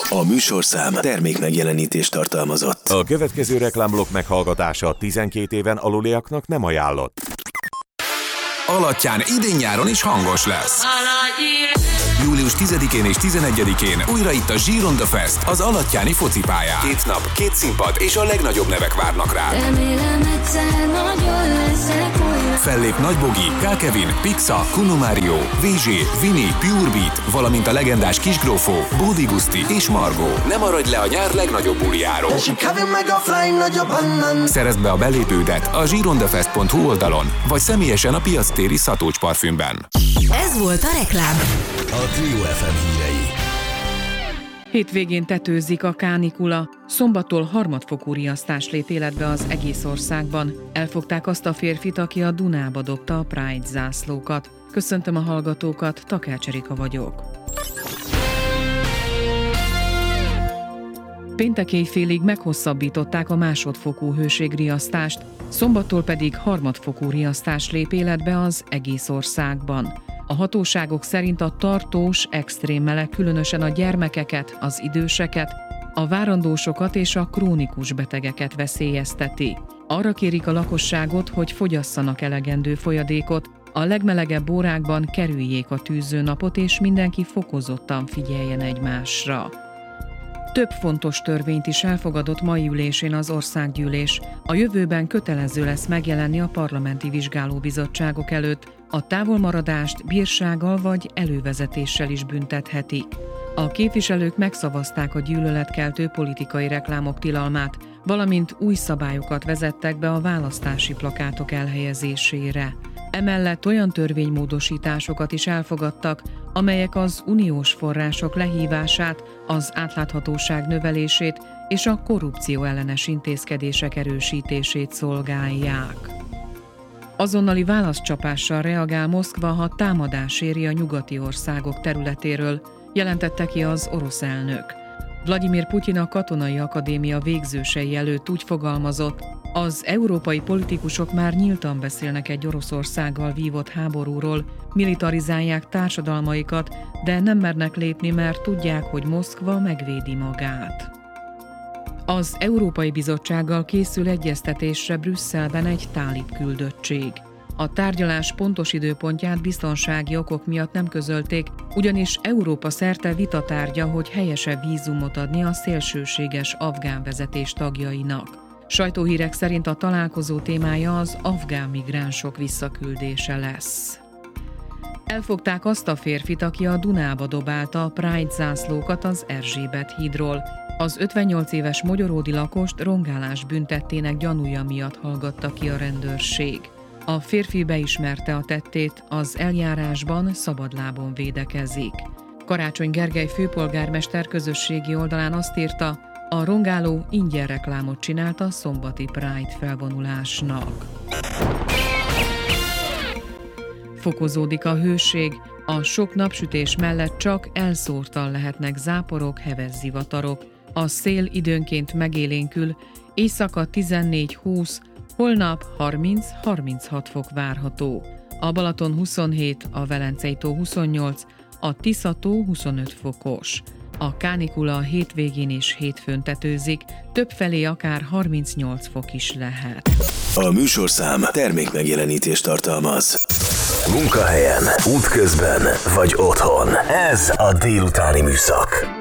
A műsorszám termék megjelenítést tartalmazott. A következő reklámblokk meghallgatása 12 éven aluliaknak nem ajánlott. Alattyán idén-nyáron is hangos lesz. Július 10-én és 11-én újra itt a Gironda Fest, az alattyáni focipályán. 2 nap, 2 színpad és a legnagyobb nevek várnak rá. Fellép Nagy Bogi, K. Kevin, Pixa, Kuno Mario, VG, Vini, Pure Beat, valamint a legendás Kisgrófó, Bódi Guszti és Margó. Ne maradj le a nyár legnagyobb bulijáról. Szerezd be a belépődet a girondafest.hu oldalon, vagy személyesen a piactéri Szatócs parfümben. Ez volt a reklám. A Trio FM hírei. Hétvégén tetőzik a kánikula. Szombattól harmadfokú riasztás lép életbe az egész országban. Elfogták azt a férfit, aki a Dunába dobta a Pride zászlókat. Köszöntöm a hallgatókat, Takács Erika vagyok. Péntek éjfélig meghosszabbították a másodfokú hőségriasztást, szombattól pedig harmadfokú riasztás lép életbe az egész országban. A hatóságok szerint a tartós, extrém meleg különösen a gyermekeket, az időseket, a várandósokat és a krónikus betegeket veszélyezteti. Arra kérik a lakosságot, hogy fogyasszanak elegendő folyadékot, a legmelegebb órákban kerüljék a tűzőnapot és mindenki fokozottan figyeljen egymásra. Több fontos törvényt is elfogadott mai ülésén az országgyűlés. A jövőben kötelező lesz megjelenni a parlamenti vizsgálóbizottságok előtt, a távolmaradást bírsággal vagy elővezetéssel is büntethetik. A képviselők megszavazták a gyűlöletkeltő politikai reklámok tilalmát, valamint új szabályokat vezettek be a választási plakátok elhelyezésére. Emellett olyan törvénymódosításokat is elfogadtak, amelyek az uniós források lehívását, az átláthatóság növelését és a korrupció ellenes intézkedések erősítését szolgálják. Azonnali válaszcsapással reagál Moszkva, ha támadás éri a nyugati országok területéről, jelentette ki az orosz elnök. Vladimir Putyin a Katonai Akadémia végzősei előtt úgy fogalmazott, az európai politikusok már nyíltan beszélnek egy Oroszországgal vívott háborúról, militarizálják társadalmaikat, de nem mernek lépni, mert tudják, hogy Moszkva megvédi magát. Az Európai Bizottsággal készül egyeztetésre Brüsszelben egy tálib küldöttség. A tárgyalás pontos időpontját biztonsági okok miatt nem közölték, ugyanis Európa szerte vitatárgya, hogy helyese vízumot adni a szélsőséges afgán vezetés tagjainak. Sajtóhírek szerint a találkozó témája az afgán migránsok visszaküldése lesz. Elfogták azt a férfit, aki a Dunába dobálta a Pride zászlókat az Erzsébet hídról. Az 58 éves mogyoródi lakost rongálás büntettének gyanúja miatt hallgatta ki a rendőrség. A férfi beismerte a tettét, az eljárásban szabadlábon védekezik. Karácsony Gergely főpolgármester közösségi oldalán azt írta, a rongáló ingyen reklámot csinált a szombati Pride felvonulásnak. Fokozódik a hőség, a sok napsütés mellett csak elszórtan lehetnek záporok, heves zivatarok. A szél időnként megélénkül, éjszaka 14-20, holnap 30-36 fok várható. A Balaton 27, a Velencei-tó 28, a Tisza-tó 25 fokos. A kánikula a hétvégén és hétfőn tetőzik, többfelé akár 38 fok is lehet. A műsorszám termék megjelenítést tartalmaz. Munkahelyen, útközben vagy otthon. Ez a délutáni műszak.